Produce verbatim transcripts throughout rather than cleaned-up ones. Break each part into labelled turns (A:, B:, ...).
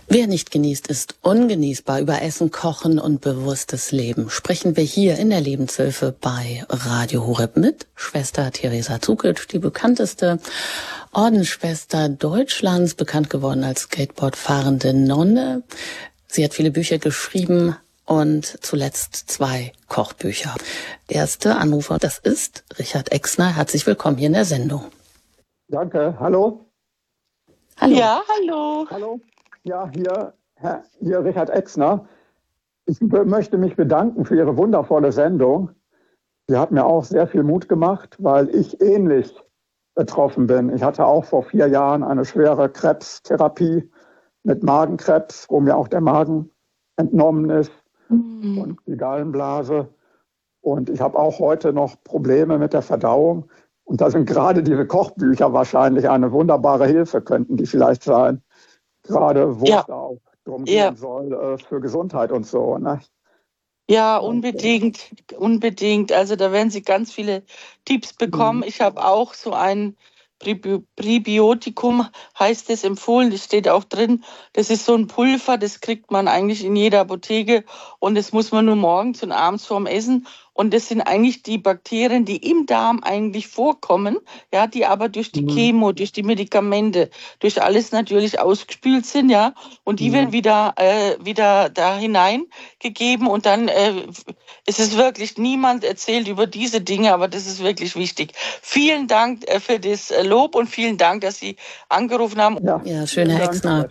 A: Wer nicht genießt, ist ungenießbar. Über Essen, Kochen und bewusstes Leben sprechen wir hier in der Lebenshilfe bei Radio Horeb mit Schwester Theresa Zuckelt, die bekannteste Ordensschwester Deutschlands, bekannt geworden als Skateboardfahrende Nonne. Sie hat viele Bücher geschrieben und zuletzt zwei Kochbücher. Der erste Anrufer, das ist Richard Exner. Herzlich willkommen hier in der Sendung.
B: Danke. Hallo?
C: Hallo. Ja, hallo.
B: Hallo. Ja, hier, Herr, hier Richard Exner. Ich be- möchte mich bedanken für Ihre wundervolle Sendung. Sie hat mir auch sehr viel Mut gemacht, weil ich ähnlich betroffen bin. Ich hatte auch vor vier Jahren eine schwere Krebstherapie mit Magenkrebs, wo mir auch der Magen entnommen ist mhm. und die Gallenblase. Und ich habe auch heute noch Probleme mit der Verdauung. Und da sind gerade diese Kochbücher wahrscheinlich eine wunderbare Hilfe, könnten die vielleicht sein. Gerade wo
C: ja.
B: es da auch drum
C: ja.
B: gehen soll, äh, für Gesundheit und so. Ne?
C: Ja, unbedingt, unbedingt. Also da werden Sie ganz viele Tipps bekommen. Mhm. Ich habe auch so ein Präbiotikum, heißt es, empfohlen. Das steht auch drin. Das ist so ein Pulver, das kriegt man eigentlich in jeder Apotheke. Und das muss man nur morgens und abends vorm Essen. Und das sind eigentlich die Bakterien, die im Darm eigentlich vorkommen, ja, die aber durch die mhm. Chemo, durch die Medikamente, durch alles natürlich ausgespült sind, ja. Und die mhm. werden wieder, äh, wieder da hineingegeben. Und dann äh, ist es wirklich, niemand erzählt über diese Dinge, aber das ist wirklich wichtig. Vielen Dank äh, für das Lob und vielen Dank, dass Sie angerufen haben.
A: Ja, ja schön, Herr Exner.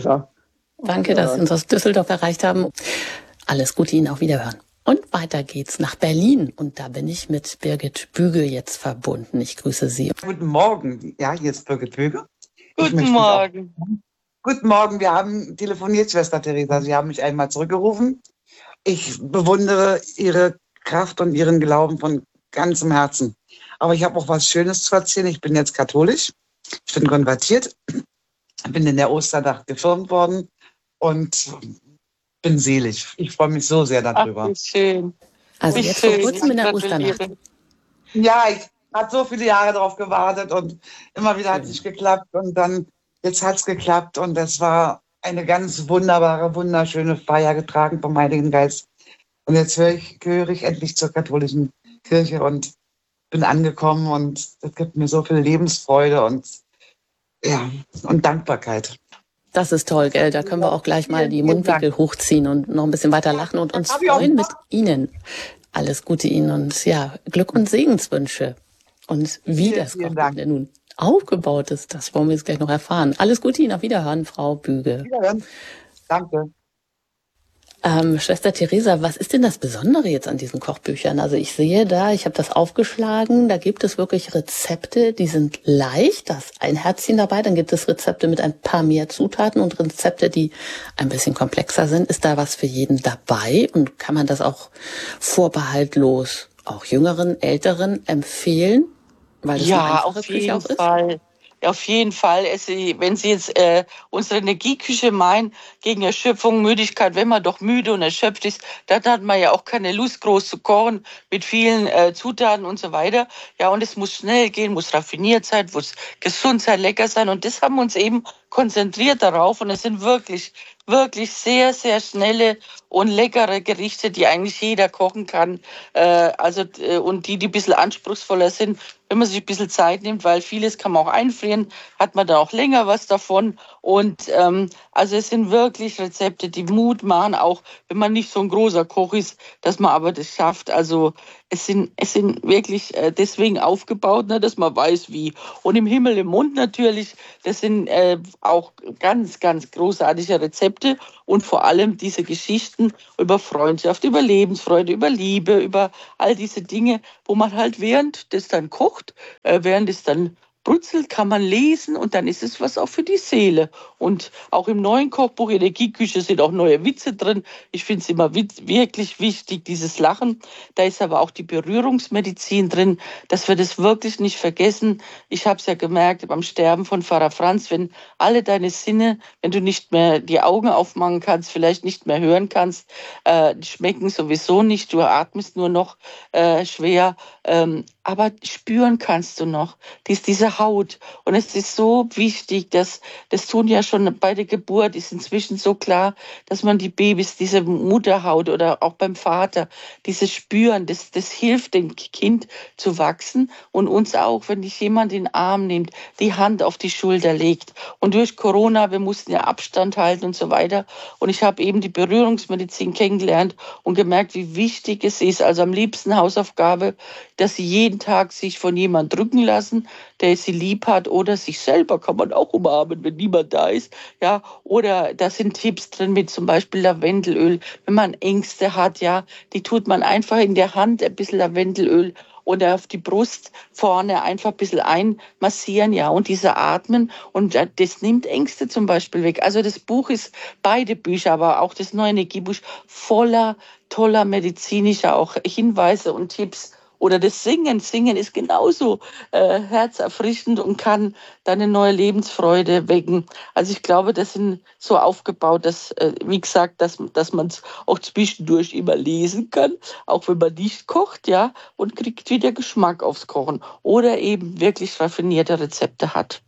A: Danke, dass Sie uns aus Düsseldorf erreicht haben. Alles Gute Ihnen, auf Wiederhören. Und weiter geht's nach Berlin. Und da bin ich mit Birgit Büge jetzt verbunden. Ich grüße Sie.
D: Guten Morgen. Ja, hier ist Birgit Büge.
C: Guten Morgen.
D: Auch... Guten Morgen. Wir haben telefoniert, Schwester Theresa. Sie haben mich einmal zurückgerufen. Ich bewundere Ihre Kraft und Ihren Glauben von ganzem Herzen. Aber ich habe auch was Schönes zu erzählen. Ich bin jetzt katholisch. Ich bin konvertiert. Bin in der Osternacht gefirmt worden. Und... bin selig. Ich freue mich so sehr darüber.
C: Ach, wie schön.
A: Also
C: wie
A: jetzt
C: schön.
A: vor kurzem in der Osternacht.
D: Ja, ich habe so viele Jahre darauf gewartet und immer wieder hat es nicht geklappt und dann, jetzt hat es geklappt und das war eine ganz wunderbare, wunderschöne Feier getragen vom Heiligen Geist. Und jetzt höre ich, gehöre ich endlich zur katholischen Kirche und bin angekommen und das gibt mir so viel Lebensfreude und, ja, und Dankbarkeit.
A: Das ist toll, gell? Da können wir auch gleich mal die Mundwinkel hochziehen und noch ein bisschen weiter lachen und uns freuen mit Ihnen. Alles Gute Ihnen und ja, Glück und Segenswünsche. Und wie das Kochbuch nun aufgebaut ist, das wollen wir jetzt gleich noch erfahren. Alles Gute Ihnen, auf Wiederhören, Frau Büge.
D: Wiederhören. Danke.
A: Ähm, Schwester Theresa, was ist denn das Besondere jetzt an diesen Kochbüchern? Also ich sehe da, ich habe das aufgeschlagen, da gibt es wirklich Rezepte, die sind leicht, da ist ein Herzchen dabei, dann gibt es Rezepte mit ein paar mehr Zutaten und Rezepte, die ein bisschen komplexer sind. Ist da was für jeden dabei und kann man das auch vorbehaltlos auch Jüngeren, Älteren empfehlen? Weil das
C: ja, auf jeden Fall. Auf jeden Fall. Es, wenn Sie jetzt äh, unsere Energieküche meinen, gegen Erschöpfung, Müdigkeit, wenn man doch müde und erschöpft ist, dann hat man ja auch keine Lust, groß zu kochen mit vielen äh, Zutaten und so weiter. Ja, und es muss schnell gehen, muss raffiniert sein, muss gesund sein, lecker sein. Und das haben wir uns eben konzentriert darauf. Und es sind wirklich, wirklich sehr, sehr schnelle und leckere Gerichte, die eigentlich jeder kochen kann. Äh, also äh, und die, die ein bisschen anspruchsvoller sind, wenn man sich ein bisschen Zeit nimmt, weil vieles kann man auch einfrieren, hat man dann auch länger was davon. Und ähm, also es sind wirklich Rezepte, die Mut machen, auch wenn man nicht so ein großer Koch ist, dass man aber das schafft. Also es sind, es sind wirklich äh, deswegen aufgebaut, ne, dass man weiß, wie. Und im Himmel, im Mund natürlich, das sind äh, auch ganz, ganz großartige Rezepte und vor allem diese Geschichten über Freundschaft, über Lebensfreude, über Liebe, über all diese Dinge, wo man halt während das dann kocht, äh, während es dann brutzelt, kann man lesen und dann ist es was auch für die Seele. Und auch im neuen Kochbuch Energieküche sind auch neue Witze drin. Ich finde es immer witz, wirklich wichtig, dieses Lachen. Da ist aber auch die Berührungsmedizin drin, dass wir das wirklich nicht vergessen. Ich habe es ja gemerkt beim Sterben von Pfarrer Franz, wenn alle deine Sinne, wenn du nicht mehr die Augen aufmachen kannst, vielleicht nicht mehr hören kannst, äh, die schmecken sowieso nicht, du atmest nur noch äh, schwer, ähm, aber spüren kannst du noch. Dies, diese unsere Haut. Und es ist so wichtig, dass das tun ja schon bei der Geburt, ist inzwischen so klar, dass man die Babys, diese Mutterhaut oder auch beim Vater, dieses Spüren, das, das hilft dem Kind zu wachsen und uns auch, wenn dich jemand in den Arm nimmt, die Hand auf die Schulter legt. Und durch Corona, wir mussten ja Abstand halten und so weiter. Und ich habe eben die Berührungsmedizin kennengelernt und gemerkt, wie wichtig es ist. Also am liebsten Hausaufgabe, dass sie jeden Tag sich von jemand drücken lassen, der sie lieb hat, oder sich selber kann man auch umarmen, wenn niemand da ist. Ja, oder da sind Tipps drin mit zum Beispiel Lavendelöl. Wenn man Ängste hat, ja, die tut man einfach in der Hand ein bisschen Lavendelöl oder auf die Brust vorne einfach ein bisschen einmassieren, ja, und diese Atmen. Und das nimmt Ängste zum Beispiel weg. Also das Buch ist, beide Bücher, aber auch das neue Energiebuch, voller toller medizinischer auch Hinweise und Tipps. Oder das Singen. Singen ist genauso äh, herzerfrischend und kann dann eine neue Lebensfreude wecken. Also ich glaube, das sind so aufgebaut, dass, äh, wie gesagt, dass, dass man es auch zwischendurch immer lesen kann, auch wenn man nicht kocht, ja, und kriegt wieder Geschmack aufs Kochen. Oder eben wirklich raffinierte Rezepte hat.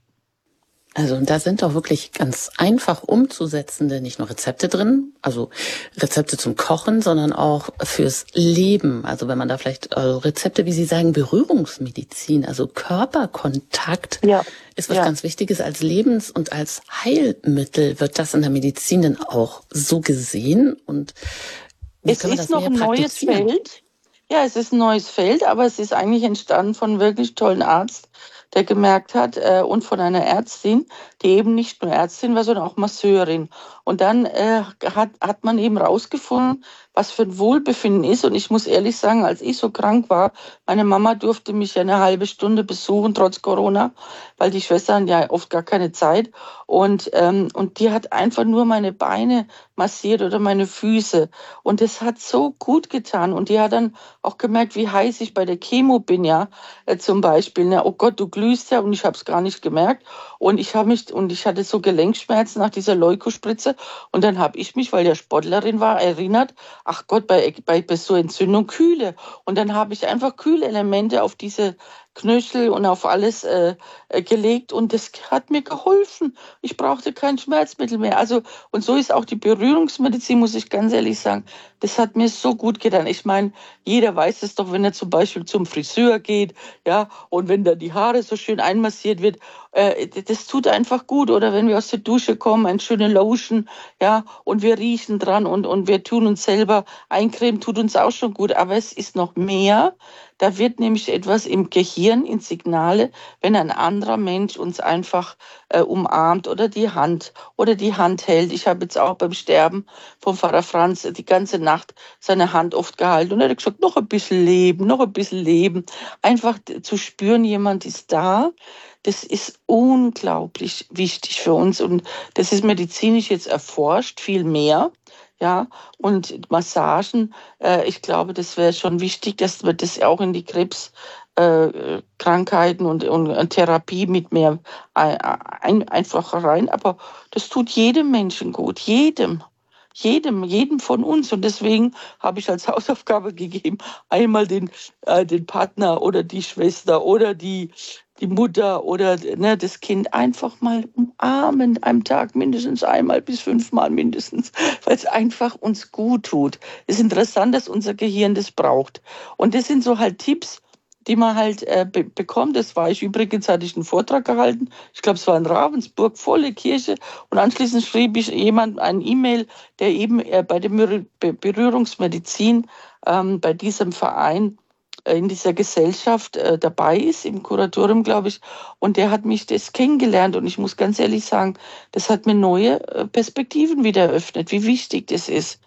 A: Also und da sind doch wirklich ganz einfach umzusetzende, nicht nur Rezepte drin, also Rezepte zum Kochen, sondern auch fürs Leben. Also wenn man da vielleicht äh, Rezepte, wie Sie sagen, Berührungsmedizin, also Körperkontakt, ja, ist was ja. ganz Wichtiges als Lebens- und als Heilmittel. Wird das in der Medizin denn auch so gesehen? Und wie
C: es ist noch ein neues Feld. Ja, es ist ein neues Feld, aber es ist eigentlich entstanden von einem wirklich tollen Arzt, der gemerkt hat, äh, und von einer Ärztin, die eben nicht nur Ärztin war, sondern auch Masseurin. Und dann äh, hat, hat man eben rausgefunden, was für ein Wohlbefinden ist. Und ich muss ehrlich sagen, als ich so krank war, meine Mama durfte mich ja eine halbe Stunde besuchen, trotz Corona, weil die Schwestern ja oft gar keine Zeit. Und, ähm, und die hat einfach nur meine Beine massiert oder meine Füße. Und das hat so gut getan. Und die hat dann auch gemerkt, wie heiß ich bei der Chemo bin, ja, äh, zum Beispiel. Ne? Oh Gott, du glühst ja, und ich habe es gar nicht gemerkt. Und ich habe mich, und ich hatte so Gelenkschmerzen nach dieser Leukospritze. Und dann habe ich mich, weil ja Sportlerin war, erinnert, ach Gott, bei, bei, bei so Entzündung Kühle. Und dann habe ich einfach Kühlelemente auf diese Knöchel und auf alles äh, gelegt, und das hat mir geholfen. Ich brauchte kein Schmerzmittel mehr. Also, und so ist auch die Berührungsmedizin, muss ich ganz ehrlich sagen, das hat mir so gut getan. Ich meine, jeder weiß es doch, wenn er zum Beispiel zum Friseur geht, ja, und wenn da die Haare so schön einmassiert wird, äh, das tut einfach gut. Oder wenn wir aus der Dusche kommen, eine schöne Lotion, ja, und wir riechen dran und, und wir tun uns selber eincremen, tut uns auch schon gut. Aber es ist noch mehr. Da wird nämlich etwas im Gehirn in Signale, wenn ein anderer Mensch uns einfach äh, umarmt oder die Hand oder die Hand hält. Ich habe jetzt auch beim Sterben vom Pfarrer Franz die ganze Nacht seine Hand oft gehalten und er hat gesagt, noch ein bisschen leben, noch ein bisschen leben. Einfach zu spüren, jemand ist da. Das ist unglaublich wichtig für uns, und das ist medizinisch jetzt erforscht, viel mehr. Ja, und Massagen, äh, ich glaube, das wäre schon wichtig, dass wir das auch in die Krebskrankheiten äh, und, und Therapie mit mehr ein, ein, einfach rein. Aber das tut jedem Menschen gut, jedem. Jedem, jedem von uns. Und deswegen habe ich als Hausaufgabe gegeben, einmal den, äh, den Partner oder die Schwester oder die, die Mutter oder ne, das Kind einfach mal umarmen, am Tag mindestens einmal bis fünfmal mindestens, weil es einfach uns gut tut. Es ist interessant, dass unser Gehirn das braucht. Und das sind so halt Tipps, die man halt äh, be- bekommt. Das war ich übrigens, hatte ich einen Vortrag gehalten. Ich glaube, es war in Ravensburg, volle Kirche. Und anschließend schrieb ich jemand ein E-Mail, der eben äh, bei der Mür- Be- Berührungsmedizin ähm, bei diesem Verein äh, in dieser Gesellschaft äh, dabei ist, im Kuratorium, glaube ich. Und der hat mich das kennengelernt. Und ich muss ganz ehrlich sagen, das hat mir neue äh, Perspektiven wieder eröffnet, wie wichtig das ist.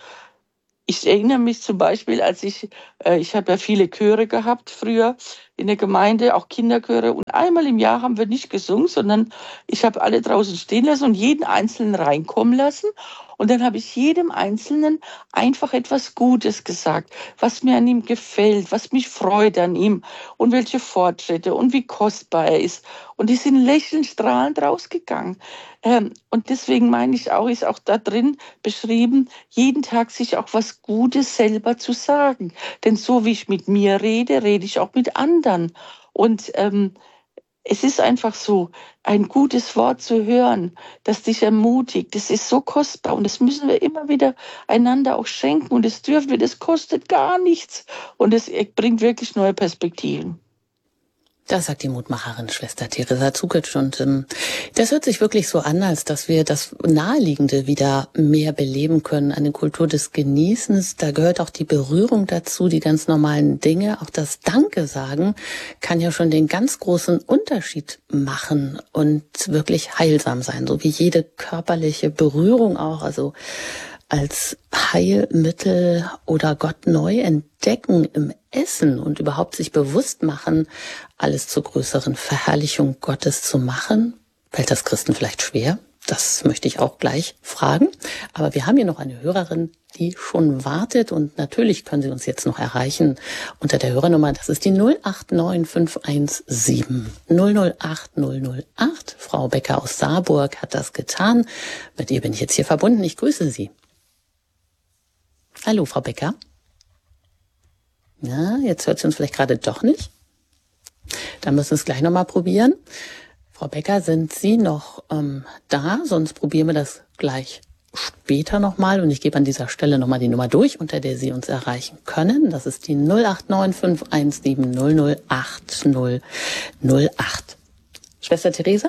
C: Ich erinnere mich zum Beispiel, als ich, äh, ich habe ja viele Chöre gehabt früher in der Gemeinde, auch Kinderchöre. Und einmal im Jahr haben wir nicht gesungen, sondern ich habe alle draußen stehen lassen und jeden Einzelnen reinkommen lassen. Und dann habe ich jedem Einzelnen einfach etwas Gutes gesagt, was mir an ihm gefällt, was mich freut an ihm und welche Fortschritte und wie kostbar er ist. Und die sind lächelnd, strahlend rausgegangen. Ähm, und deswegen meine ich auch, ist auch da drin beschrieben, jeden Tag sich auch was Gutes selber zu sagen. Denn so wie ich mit mir rede, rede ich auch mit anderen. Und ähm, es ist einfach so, ein gutes Wort zu hören, das dich ermutigt, das ist so kostbar und das müssen wir immer wieder einander auch schenken und das dürfen wir, das kostet gar nichts und es bringt wirklich neue Perspektiven.
A: Das sagt die Mutmacherin Schwester Theresa Zukic und ähm, das hört sich wirklich so an, als dass wir das Naheliegende wieder mehr beleben können, eine Kultur des Genießens. Da gehört auch die Berührung dazu, die ganz normalen Dinge. Auch das Danke sagen kann ja schon den ganz großen Unterschied machen und wirklich heilsam sein, so wie jede körperliche Berührung auch, also als Heilmittel oder Gott neu entdecken im Essen und überhaupt sich bewusst machen, alles zur größeren Verherrlichung Gottes zu machen. Fällt das Christen vielleicht schwer? Das möchte ich auch gleich fragen. Aber wir haben hier noch eine Hörerin, die schon wartet und natürlich können Sie uns jetzt noch erreichen unter der Hörernummer. Das ist die null acht neun fünf eins sieben null null acht null null acht. Frau Becker aus Saarburg hat das getan. Mit ihr bin ich jetzt hier verbunden. Ich grüße Sie. Hallo, Frau Becker. Ja, jetzt hört sie uns vielleicht gerade doch nicht. Dann müssen wir es gleich nochmal probieren. Frau Becker, sind Sie noch ähm, da? Sonst probieren wir das gleich später nochmal. Und ich gebe an dieser Stelle nochmal die Nummer durch, unter der Sie uns erreichen können. Das ist die null acht neun fünf eins sieben null null acht null null acht. Schwester Theresa?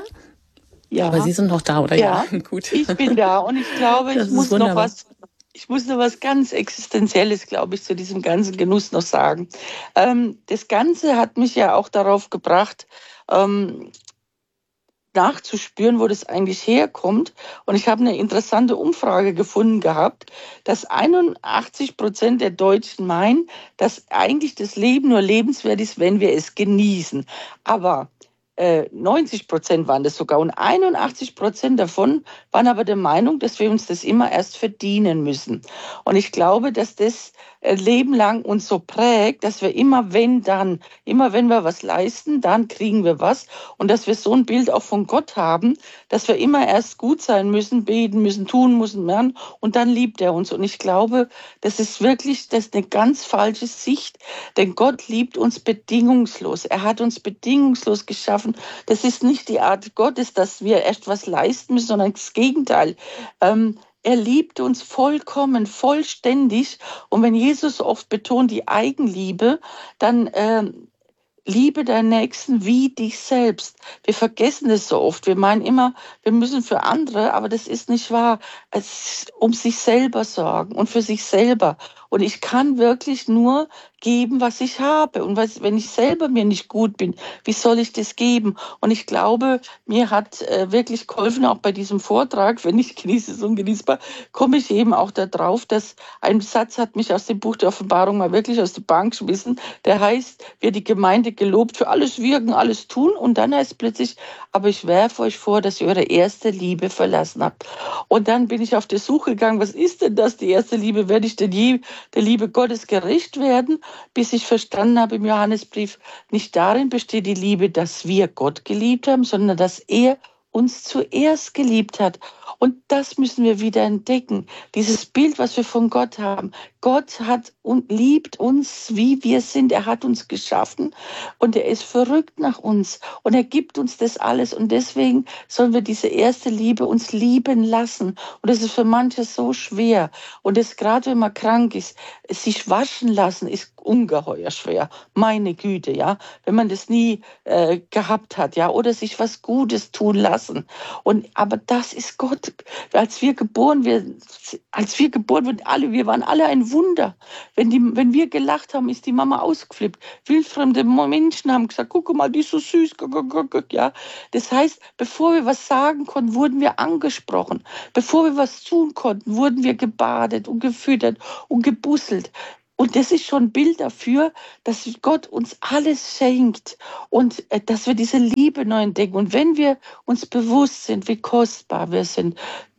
C: Ja.
A: Aber Sie sind noch da, oder?
C: Ja,
A: ja? Gut.
C: Ich bin da und ich glaube,
A: Das
C: ich
A: ist
C: muss noch
A: wunderbar.
C: was Ich muss noch was ganz Existenzielles, glaube ich, zu diesem ganzen Genuss noch sagen. Ähm, das Ganze hat mich ja auch darauf gebracht, ähm, nachzuspüren, wo das eigentlich herkommt. Und ich habe eine interessante Umfrage gefunden gehabt, dass einundachtzig Prozent der Deutschen meinen, dass eigentlich das Leben nur lebenswert ist, wenn wir es genießen. Aber äh, neunzig Prozent waren das sogar und einundachtzig Prozent davon waren aber der Meinung, dass wir uns das immer erst verdienen müssen. Und ich glaube, dass das äh, Leben lang uns so prägt, dass wir immer wenn dann, immer wenn wir was leisten, dann kriegen wir was und dass wir so ein Bild auch von Gott haben, dass wir immer erst gut sein müssen, beten müssen, tun müssen, lernen und dann liebt er uns. Und ich glaube, das ist wirklich, das ist eine ganz falsche Sicht, denn Gott liebt uns bedingungslos. Er hat uns bedingungslos geschaffen. Das ist nicht die Art Gottes, dass wir erst was leisten müssen, sondern das Gegenteil. Ähm, er liebt uns vollkommen, vollständig. Und wenn Jesus oft betont die Eigenliebe, dann ähm, liebe deinen Nächsten wie dich selbst. Wir vergessen das so oft. Wir meinen immer, wir müssen für andere, aber das ist nicht wahr. Es ist um sich selber sorgen und für sich selber. Und ich kann wirklich nur geben, was ich habe. Und was, wenn ich selber mir nicht gut bin, wie soll ich das geben? Und ich glaube, mir hat äh, wirklich geholfen, auch bei diesem Vortrag, wenn ich genieße es ungenießbar, komme ich eben auch darauf, dass ein Satz hat mich aus dem Buch der Offenbarung mal wirklich aus der Bank geschmissen. Der heißt, wird die Gemeinde gelobt für alles Wirken, alles Tun. Und dann heißt es plötzlich, aber ich werfe euch vor, dass ihr eure erste Liebe verlassen habt. Und dann bin ich auf die Suche gegangen, was ist denn das, die erste Liebe? Werde ich denn je der Liebe Gottes gerecht werden? Bis ich verstanden habe im Johannesbrief, nicht darin besteht die Liebe, dass wir Gott geliebt haben, sondern dass er uns zuerst geliebt hat. Und das müssen wir wieder entdecken. Dieses Bild, was wir von Gott haben. Gott hat und liebt uns, wie wir sind. Er hat uns geschaffen und er ist verrückt nach uns und er gibt uns das alles. Und deswegen sollen wir diese erste Liebe uns lieben lassen. Und das ist für manche so schwer. Und das gerade, wenn man krank ist, sich waschen lassen, ist ungeheuer schwer. Meine Güte, ja. Wenn man das nie äh, gehabt hat, ja. Oder sich was Gutes tun lassen. Und, aber das ist Gott. Als wir geboren, wir, als wir geboren wurden, alle, wir waren alle ein Wunder. Wenn, die, wenn wir gelacht haben, ist die Mama ausgeflippt. Wildfremde Menschen haben gesagt, guck mal, die ist so süß. Ja. Das heißt, bevor wir was sagen konnten, wurden wir angesprochen. Bevor wir was tun konnten, wurden wir gebadet und gefüttert und gebusselt. Und das ist schon ein Bild dafür, dass Gott uns alles schenkt und dass wir diese Liebe neu entdecken. Und wenn wir uns bewusst sind, wie kostbar wir sind,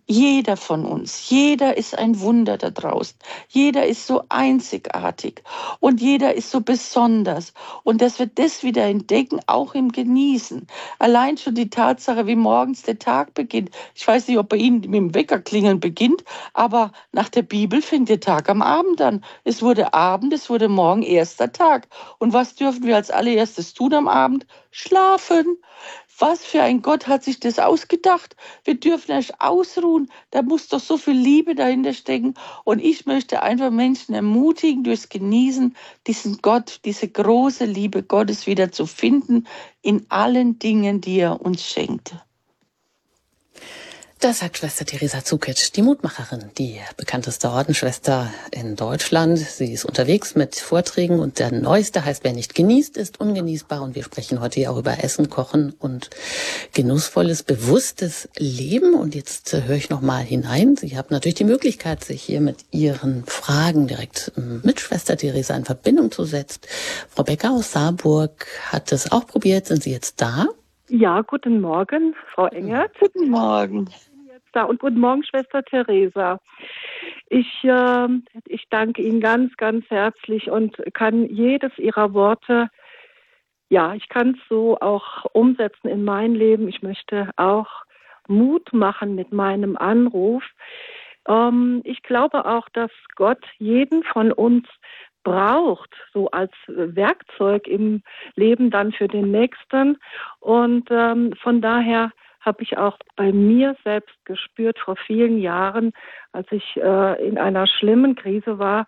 C: Jeder von uns, jeder ist ein Wunder da draußen. Jeder ist so einzigartig und jeder ist so besonders. Und dass wir das wieder entdecken, auch im Genießen. Allein schon die Tatsache, wie morgens der Tag beginnt. Ich weiß nicht, ob bei Ihnen mit dem Weckerklingeln beginnt, aber nach der Bibel fängt der Tag am Abend an. Es wurde Abend, es wurde morgen erster Tag. Und was dürfen wir als allererstes tun am Abend? Schlafen. Was für ein Gott hat sich das ausgedacht? Wir dürfen erst ausruhen. Da muss doch so viel Liebe dahinter stecken. Und ich möchte einfach Menschen ermutigen, durchs Genießen diesen Gott, diese große Liebe Gottes wieder zu finden in allen Dingen, die er uns schenkt.
A: Das sagt Schwester Theresa Zukic, die Mutmacherin, die bekannteste Ordensschwester in Deutschland. Sie ist unterwegs mit Vorträgen und der neueste heißt, wer nicht genießt, ist ungenießbar. Und wir sprechen heute ja auch über Essen, Kochen und genussvolles, bewusstes Leben. Und jetzt äh, höre ich noch mal hinein. Sie haben natürlich die Möglichkeit, sich hier mit Ihren Fragen direkt ähm, mit Schwester Theresa in Verbindung zu setzen. Frau Becker aus Saarburg hat es auch probiert. Sind Sie jetzt da?
E: Ja, guten Morgen, Frau Engert.
C: Guten Morgen.
E: Da und guten Morgen, Schwester Theresa. Ich, äh, ich danke Ihnen ganz, ganz herzlich und kann jedes Ihrer Worte, ja, ich kann es so auch umsetzen in mein Leben. Ich möchte auch Mut machen mit meinem Anruf. Ähm, ich glaube auch, dass Gott jeden von uns braucht, so als Werkzeug im Leben dann für den Nächsten. Und ähm, von daher habe ich auch bei mir selbst gespürt, vor vielen Jahren, als ich äh, in einer schlimmen Krise war,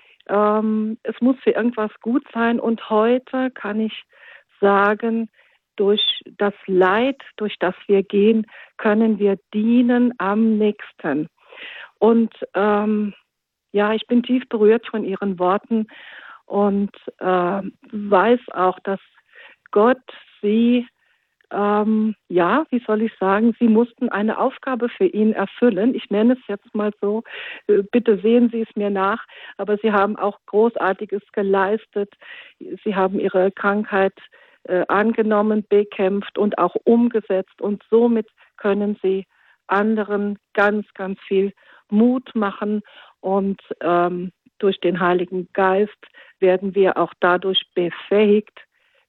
E: ähm, es muss für irgendwas gut sein. Und heute kann ich sagen, durch das Leid, durch das wir gehen, können wir dienen am nächsten. Und ähm, ja, ich bin tief berührt von Ihren Worten und äh, weiß auch, dass Gott Sie Ähm, ja, wie soll ich sagen, Sie mussten eine Aufgabe für ihn erfüllen. Ich nenne es jetzt mal so, bitte sehen Sie es mir nach, aber Sie haben auch Großartiges geleistet. Sie haben Ihre Krankheit äh, angenommen, bekämpft und auch umgesetzt und somit können Sie anderen ganz, ganz viel Mut machen und ähm, durch den Heiligen Geist werden wir auch dadurch befähigt,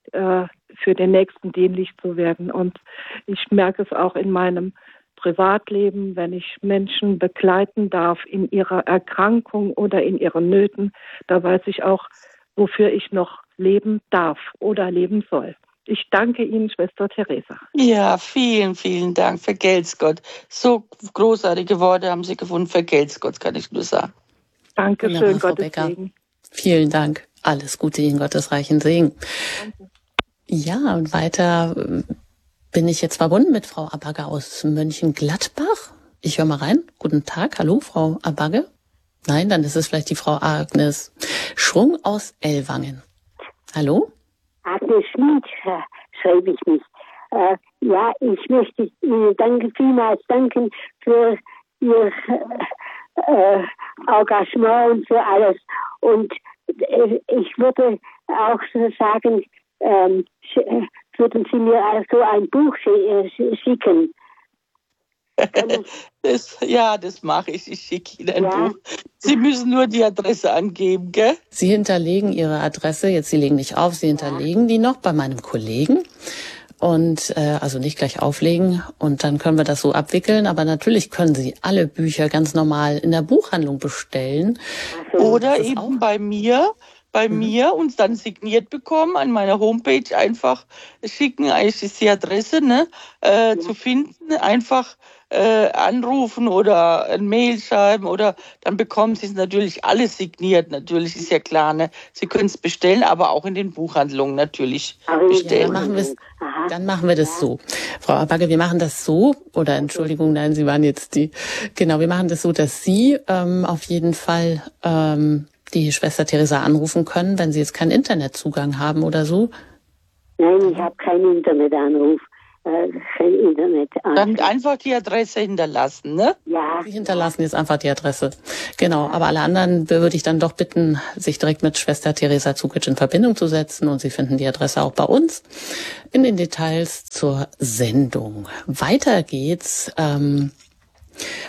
E: für den Nächsten dienlich zu werden. Und ich merke es auch in meinem Privatleben, wenn ich Menschen begleiten darf in ihrer Erkrankung oder in ihren Nöten, da weiß ich auch, wofür ich noch leben darf oder leben soll. Ich danke Ihnen, Schwester Theresa.
C: Ja, vielen, vielen Dank. Vergelt's Gott. So großartige Worte haben Sie gefunden. Vergelt's Gott, kann ich nur sagen.
E: Dankeschön, Gottes Segen.
A: Vielen Dank. Alles Gute Ihnen, Gottes reichen Segen. Danke. Ja, und weiter bin ich jetzt verbunden mit Frau Abagge aus Mönchengladbach. Ich höre mal rein. Guten Tag. Hallo, Frau Abagge. Nein, dann ist es vielleicht die Frau Agnes Schrung aus Ellwangen. Hallo?
F: Agnes Schmid, äh, schreibe ich mich. Äh, ja, ich möchte Ihnen danke, vielmals danken für Ihr äh, Engagement und für alles. Und äh, ich würde auch so sagen, ähm, würden Sie mir also ein Buch schicken?
C: Das, ja, das mache ich. Ich schicke Ihnen ein
F: ja.
C: Buch. Sie müssen nur die Adresse angeben, gell?
A: Sie hinterlegen Ihre Adresse, jetzt Sie legen nicht auf, Sie hinterlegen die noch bei meinem Kollegen. Und äh, also nicht gleich auflegen und dann können wir das so abwickeln. Aber natürlich können Sie alle Bücher ganz normal in der Buchhandlung bestellen.
C: Oder eben auch bei mir. bei mhm. mir und dann signiert bekommen, an meiner Homepage einfach schicken, eigentlich ist die Adresse ne, äh, ja. zu finden, einfach äh, anrufen oder ein Mail schreiben oder dann bekommen Sie es natürlich alles signiert, natürlich ist ja klar, ne? Sie können es bestellen, aber auch in den Buchhandlungen natürlich bestellen.
A: Ja, dann, machen wir's, dann machen wir das so. Frau Abagge, wir machen das so, oder Entschuldigung, nein, Sie waren jetzt die, genau, wir machen das so, dass Sie ähm, auf jeden Fall ähm, die Schwester Theresa anrufen können, wenn Sie jetzt keinen Internetzugang haben oder so?
F: Nein, ich habe keinen Internetanruf. Äh, kein Internet.
C: Dann einfach die Adresse hinterlassen, ne?
F: Ja.
A: Sie hinterlassen jetzt einfach die Adresse. Genau, aber alle anderen würde ich dann doch bitten, sich direkt mit Schwester Theresa Zukic in Verbindung zu setzen und Sie finden die Adresse auch bei uns in den Details zur Sendung. Weiter geht's ähm,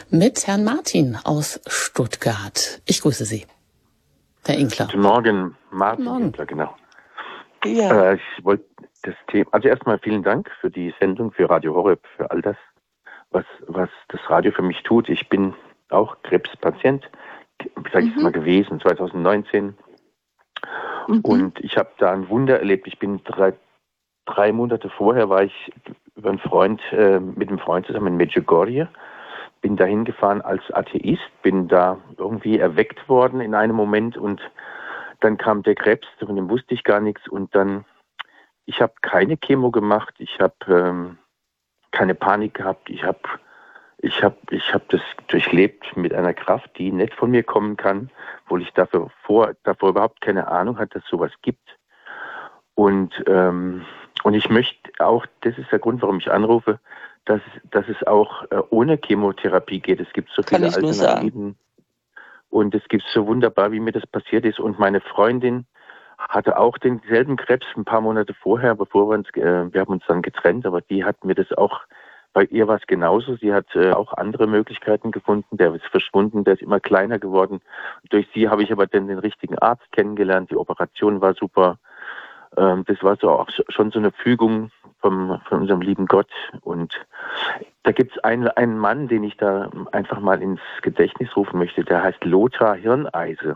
A: mit Herrn Martin aus Stuttgart. Ich grüße Sie, Herr Inkler.
G: Guten Morgen, Martin
A: Guten Morgen.
G: Inkler, genau.
C: Ja.
G: Äh, ich wollte das Thema, also erstmal vielen Dank für die Sendung, für Radio Horeb, für all das, was, was das Radio für mich tut. Ich bin auch Krebspatient, sag ich
C: Mhm.
G: mal, gewesen, zwanzig neunzehn.
C: Mhm.
G: Und ich habe da ein Wunder erlebt. Ich bin drei, drei Monate vorher, war ich über einen Freund, äh, mit einem Freund zusammen in Medjugorje. Bin dahin gefahren als Atheist, bin da irgendwie erweckt worden in einem Moment und dann kam der Krebs, von dem wusste ich gar nichts und dann, ich habe keine Chemo gemacht, ich habe ähm, keine Panik gehabt, ich habe ich hab, ich hab das durchlebt mit einer Kraft, die nicht von mir kommen kann, obwohl ich dafür vor, davor überhaupt keine Ahnung hatte, dass es sowas gibt. Und, ähm, und ich möchte auch, das ist der Grund, warum ich anrufe, dass, dass es auch äh, ohne Chemotherapie geht. Es gibt so
C: Kann
G: viele
C: ich nur sagen.
G: Alternativen. Und es gibt so wunderbar, wie mir das passiert ist. Und meine Freundin hatte auch denselben Krebs ein paar Monate vorher, bevor wir uns, äh, wir haben uns dann getrennt, aber die hat mir das auch, bei ihr war es genauso. Sie hat äh, auch andere Möglichkeiten gefunden. Der ist verschwunden, der ist immer kleiner geworden. Durch sie habe ich aber dann den richtigen Arzt kennengelernt. Die Operation war super. Ähm, das war so auch schon so eine Fügung vom, von unserem lieben Gott. Und da gibt es einen, einen Mann, den ich da einfach mal ins Gedächtnis rufen möchte, der heißt Lothar Hirneise.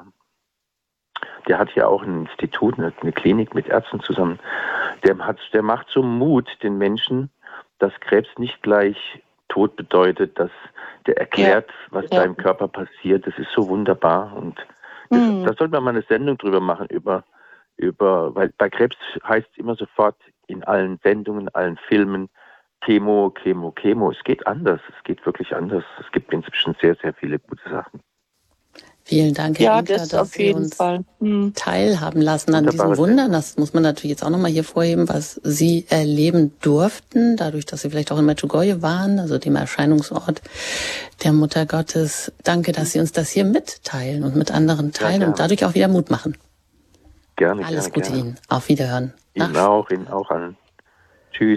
G: Der hat ja auch ein Institut, eine, eine Klinik mit Ärzten zusammen. Der, hat, der macht so Mut den Menschen, dass Krebs nicht gleich Tod bedeutet, dass der erklärt, ja, was ja. da im Körper passiert. Das ist so wunderbar. Und das, mhm. da sollte man mal eine Sendung drüber machen, über, über, weil bei Krebs heißt es immer sofort in allen Sendungen, allen Filmen, Chemo, Chemo, Chemo. Es geht anders. Es geht wirklich anders. Es gibt inzwischen sehr, sehr viele gute Sachen.
A: Vielen Dank, Herr
C: Ja,
A: Inkler,
C: das
A: dass
C: auf
A: Sie
C: jeden
A: uns
C: Fall. Hm.
A: teilhaben lassen an diesen Wundern. Das muss man natürlich jetzt auch nochmal hier vorheben, was Sie erleben durften, dadurch, dass Sie vielleicht auch in Medjugorje waren, also dem Erscheinungsort der Mutter Gottes. Danke, dass Sie uns das hier mitteilen und mit anderen teilen ja, und dadurch auch wieder Mut machen.
G: Gerne,
A: Alles
G: gerne,
A: Gute
G: gerne.
A: Ihnen. Auf Wiederhören.
G: Ihnen Nach auch, Ihnen auch allen. Tschüss.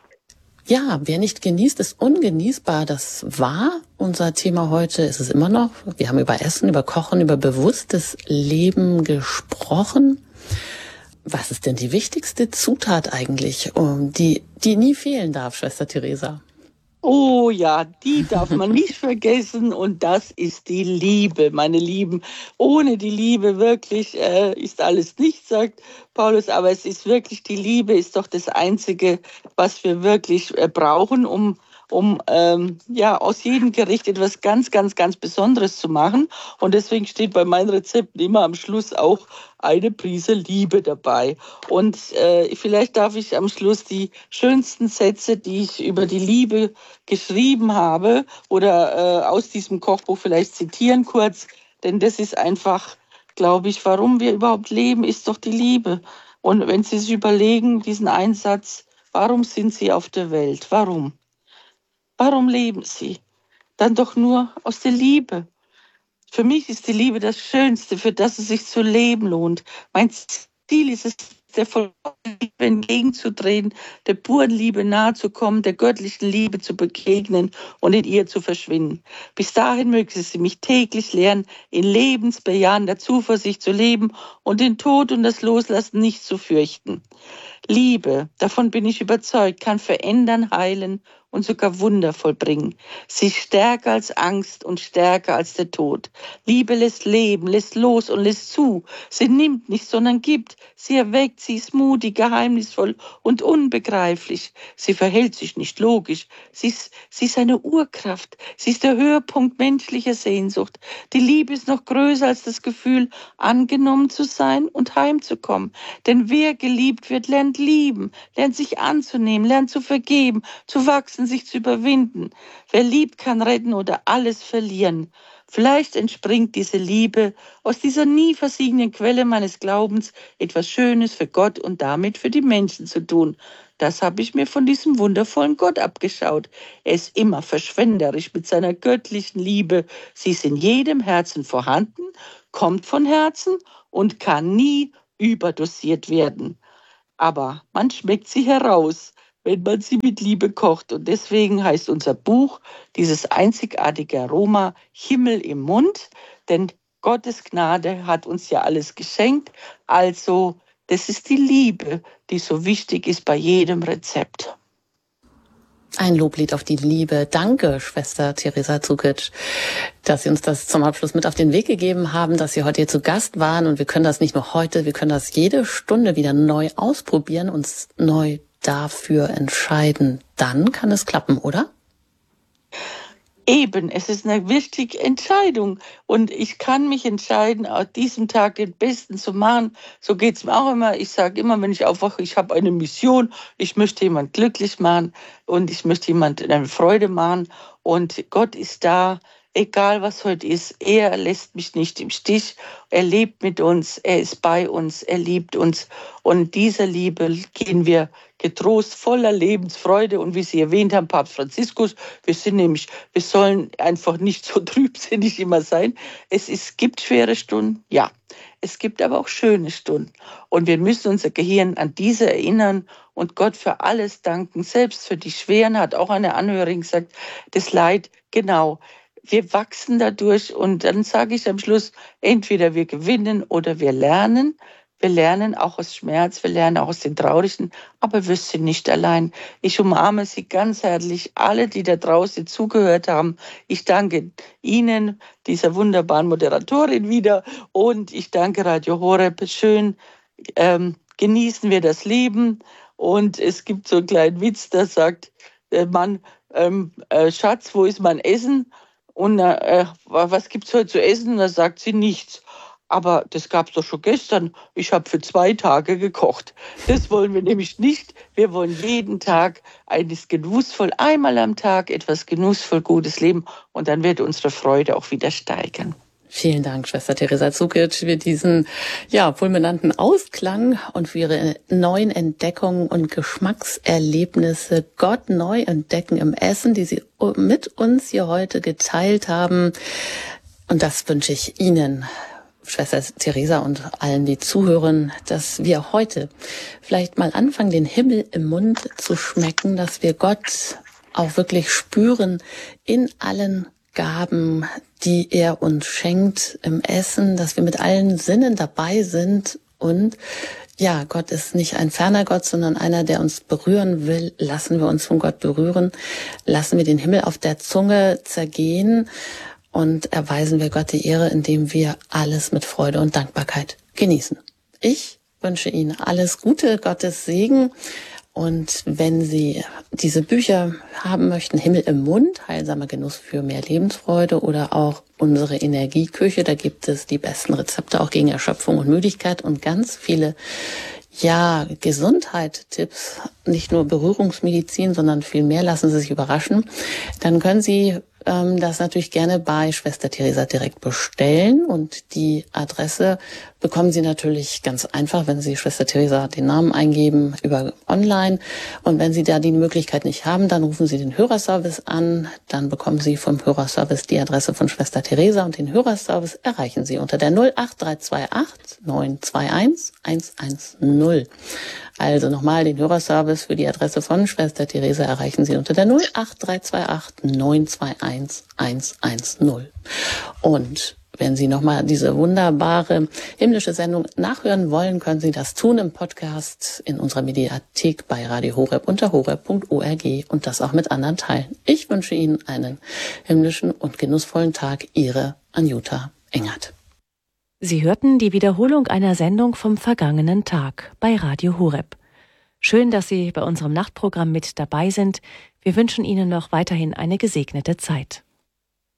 A: Ja, wer nicht genießt, ist ungenießbar. Das war unser Thema heute, ist es immer noch. Wir haben über Essen, über Kochen, über bewusstes Leben gesprochen. Was ist denn die wichtigste Zutat eigentlich, die, die nie fehlen darf, Schwester Theresa?
C: Oh ja, die darf man nicht vergessen und das ist die Liebe, meine Lieben. Ohne die Liebe wirklich äh, ist alles nichts, sagt Paulus, aber es ist wirklich, die Liebe ist doch das Einzige, was wir wirklich äh, brauchen, um um ähm, ja aus jedem Gericht etwas ganz, ganz, ganz Besonderes zu machen. Und deswegen steht bei meinen Rezepten immer am Schluss auch eine Prise Liebe dabei. Und äh, vielleicht darf ich am Schluss die schönsten Sätze, die ich über die Liebe geschrieben habe oder äh, aus diesem Kochbuch vielleicht zitieren kurz. Denn das ist einfach, glaube ich, warum wir überhaupt leben, ist doch die Liebe. Und wenn Sie sich überlegen, diesen Einsatz, warum sind Sie auf der Welt? Warum? Warum leben Sie? Dann doch nur aus der Liebe. Für mich ist die Liebe das Schönste, für das es sich zu leben lohnt. Mein Ziel ist es, der vollkommenen Liebe entgegenzutreten, der puren Liebe nahe zu kommen, der göttlichen Liebe zu begegnen und in ihr zu verschwinden. Bis dahin möge sie mich täglich lehren, in lebensbejahender Zuversicht zu leben und den Tod und das Loslassen nicht zu fürchten. Liebe, davon bin ich überzeugt, kann verändern, heilen und sogar Wunder vollbringen. Sie ist stärker als Angst und stärker als der Tod. Liebe lässt leben, lässt los und lässt zu. Sie nimmt nicht, sondern gibt. Sie erweckt, sie ist mutig, geheimnisvoll und unbegreiflich. Sie verhält sich nicht logisch. Sie ist, sie ist eine Urkraft. Sie ist der Höhepunkt menschlicher Sehnsucht. Die Liebe ist noch größer als das Gefühl, angenommen zu sein und heimzukommen. Denn wer geliebt wird, lernt lieben, lernt sich anzunehmen, lernt zu vergeben, zu wachsen, sich zu überwinden. Wer liebt, kann retten oder alles verlieren. Vielleicht entspringt diese Liebe aus dieser nie versiegenden Quelle meines Glaubens, etwas Schönes für Gott und damit für die Menschen zu tun. Das habe ich mir von diesem wundervollen Gott abgeschaut. Er ist immer verschwenderisch mit seiner göttlichen Liebe. Sie ist in jedem Herzen vorhanden, kommt von Herzen und kann nie überdosiert werden. Aber man schmeckt sie heraus, wenn man sie mit Liebe kocht. Und deswegen heißt unser Buch, dieses einzigartige Aroma, Himmel im Mund. Denn Gottes Gnade hat uns ja alles geschenkt. Also, das ist die Liebe, die so wichtig ist bei jedem Rezept.
A: Ein Loblied auf die Liebe. Danke, Schwester Theresa Zukic, dass Sie uns das zum Abschluss mit auf den Weg gegeben haben, dass Sie heute hier zu Gast waren. Und wir können das nicht nur heute, wir können das jede Stunde wieder neu ausprobieren, uns neu dafür entscheiden. Dann kann es klappen, oder?
C: Eben, es ist eine wichtige Entscheidung. Und ich kann mich entscheiden, an diesem Tag den Besten zu machen. So geht es mir auch immer. Ich sage immer, wenn ich aufwache, ich habe eine Mission. Ich möchte jemand glücklich machen und ich möchte jemand eine Freude machen. Und Gott ist da, egal was heute ist. Er lässt mich nicht im Stich. Er lebt mit uns, er ist bei uns, er liebt uns. Und dieser Liebe gehen wir getrost, voller Lebensfreude. Und wie Sie erwähnt haben, Papst Franziskus, wir sind nämlich, wir sollen einfach nicht so trübsinnig immer sein. Es ist, gibt schwere Stunden, ja. Es gibt aber auch schöne Stunden. Und wir müssen unser Gehirn an diese erinnern und Gott für alles danken. Selbst für die schweren, hat auch eine Anhörerin gesagt, das Leid, genau. Wir wachsen dadurch und dann sage ich am Schluss, entweder wir gewinnen oder wir lernen. Wir lernen auch aus Schmerz, wir lernen auch aus den Traurigen, aber wir sind nicht allein. Ich umarme Sie ganz herzlich, alle, die da draußen zugehört haben. Ich danke Ihnen, dieser wunderbaren Moderatorin wieder, und ich danke Radio Horeb. Schön ähm, genießen wir das Leben. Und es gibt so einen kleinen Witz, da sagt der Mann, ähm, äh, Schatz, wo ist mein Essen? Und äh, was gibt's heute zu essen? Und da sagt sie nichts. Aber das gab's doch schon gestern. Ich habe für zwei Tage gekocht. Das wollen wir nämlich nicht. Wir wollen jeden Tag eines genussvoll, einmal am Tag etwas genussvoll Gutes leben. Und dann wird unsere Freude auch wieder steigern.
A: Vielen Dank, Schwester Theresa Zukic, für diesen ja fulminanten Ausklang und für Ihre neuen Entdeckungen und Geschmackserlebnisse, Gott neu entdecken im Essen, die Sie mit uns hier heute geteilt haben. Und das wünsche ich Ihnen, Schwester Theresa, und allen, die zuhören, dass wir heute vielleicht mal anfangen, den Himmel im Mund zu schmecken, dass wir Gott auch wirklich spüren in allen Gaben, die er uns schenkt im Essen, dass wir mit allen Sinnen dabei sind. Und ja, Gott ist nicht ein ferner Gott, sondern einer, der uns berühren will. Lassen wir uns von Gott berühren, lassen wir den Himmel auf der Zunge zergehen und erweisen wir Gott die Ehre, indem wir alles mit Freude und Dankbarkeit genießen. Ich wünsche Ihnen alles Gute, Gottes Segen. Und wenn Sie diese Bücher haben möchten, Himmel im Mund, heilsamer Genuss für mehr Lebensfreude, oder auch unsere Energieküche, da gibt es die besten Rezepte auch gegen Erschöpfung und Müdigkeit und ganz viele, ja, Gesundheit-Tipps, nicht nur Berührungsmedizin, sondern viel mehr. Lassen Sie sich überraschen. Dann können Sie ähm, das natürlich gerne bei Schwester Theresa direkt bestellen, und die Adresse bekommen Sie natürlich ganz einfach, wenn Sie Schwester Theresa den Namen eingeben, über online. Und wenn Sie da die Möglichkeit nicht haben, dann rufen Sie den Hörerservice an. Dann bekommen Sie vom Hörerservice die Adresse von Schwester Theresa, und den Hörerservice erreichen Sie unter der null acht drei zwei acht neun zwei eins eins eins null. Also nochmal, den Hörerservice für die Adresse von Schwester Theresa erreichen Sie unter der null acht drei zwei acht neun zwei eins eins eins null. Und wenn Sie nochmal diese wunderbare himmlische Sendung nachhören wollen, können Sie das tun im Podcast in unserer Mediathek bei Radio Horeb unter horeb punkt org und das auch mit anderen teilen. Ich wünsche Ihnen einen himmlischen und genussvollen Tag. Ihre Anjuta Engert.
H: Sie hörten die Wiederholung einer Sendung vom vergangenen Tag bei Radio Horeb. Schön, dass Sie bei unserem Nachtprogramm mit dabei sind. Wir wünschen Ihnen noch weiterhin eine gesegnete Zeit.